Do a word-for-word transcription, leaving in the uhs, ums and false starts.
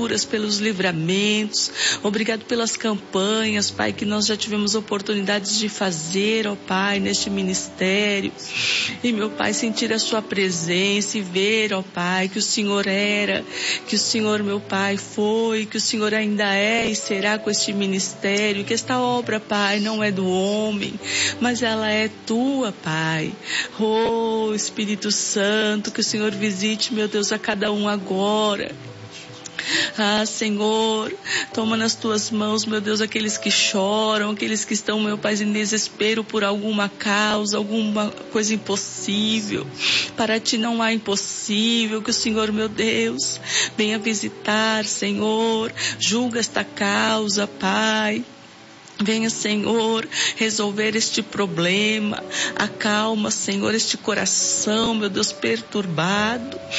curas, pelos livramentos. Obrigado pelas campanhas, Pai, que nós já tivemos oportunidades de fazer, ó Pai, neste ministério. E, meu Pai, sentir a sua presença e ver, ó Pai, que o Senhor era, que o Senhor, meu Pai, foi, que o Senhor ainda é e será com este ministério, que esta obra, Pai, não é do homem, mas ela é tua, Pai. Oh, Espírito Santo, que o Senhor visite, meu Deus, a cada um agora. Ah, Senhor, toma nas tuas mãos, meu Deus, aqueles que choram, aqueles que estão, meu Pai, em desespero por alguma causa, alguma coisa impossível. Para ti não há impossível, que o Senhor, meu Deus, venha visitar, Senhor, julga esta causa, Pai. Venha, Senhor, resolver este problema. Acalma, Senhor, este coração, meu Deus, perturbado.